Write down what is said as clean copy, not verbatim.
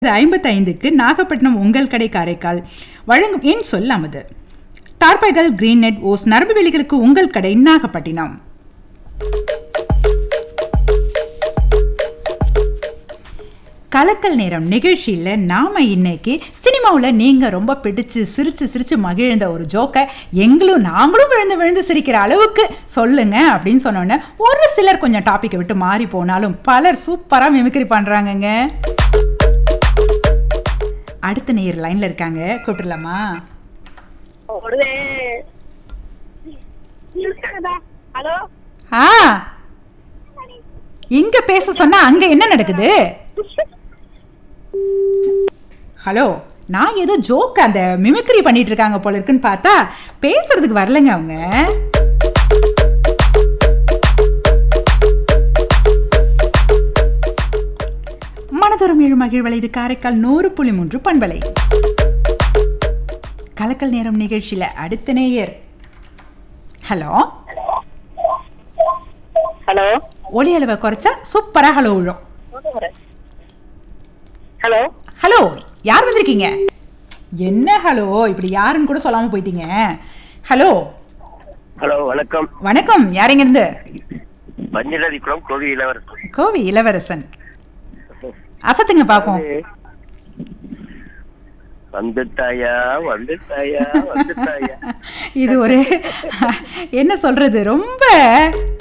55க்கு நாகப்பட்டினம் உங்கள் கடை காரைக்கால் வழங்கும் என் சொல்லாமது. டார்பைகள், கிரீன் நெட், ஓஸ், நரம்பு வேலிகளுக்கு உங்கள் கடை நாகப்பட்டினம். கலக்கல் நேரம் நிகழ்ச்சியில் நாம இன்னைக்கு சினிமாவில் நீங்கள் ரொம்ப பிடிச்சு சிரிச்சு மகிழ்ந்த ஒரு ஜோக்கை நாங்களும் விழுந்து சிரிக்கிற அளவுக்கு சொல்லுங்க அப்படின்னு சொன்னோன்னே ஒரு சிலர் கொஞ்சம் டாப்பிக்கை விட்டு மாறி போனாலும் பலர் சூப்பராக மிமிக்ரி பண்ணுறாங்கங்க. அடுத்த நேர் லைன்ல இருக்காங்க, கூப்பிடலாமா? இங்க பேச சொன்னா அங்க என்ன நடக்குது? ஹலோ, நான் ஏதோ ஜோக் அந்த மிமிக்ரி பண்ணிட்டு இருக்காங்க போல இருக்குன்னு பார்த்தா பேசுறதுக்கு வரலங்க அவங்க. மனதோறும் ஏழு மகிழ்வலை, இது காரைக்கால் 100.3 பண்பலை. கலக்கல் நேரம் நிகழ்ச்சியில அடுத்த நேயர். ஹலோ ஹலோ, ஒலி அளவை குறைச்சா சூப்பரா ஹலோ விழும். ஹலோ ஹலோ, யார் வந்திருக்கீங்க? என்ன ஹலோ, இப்படி யாருன்னு கூட சொல்லாம போயிட்டீங்க. ஹலோ ஹலோ, வணக்கம். வணக்கம், யாருங்க இருந்து? மஞ்சளாதிக்குளம் கோவி இளவரசன். கோவி இளவரசன், அசத்துங்க பாப்போம். வந்துட்டாயா வந்துட்டாயா வந்துட்டாயா. இது ஒரு என்ன சொல்றது, ரொம்ப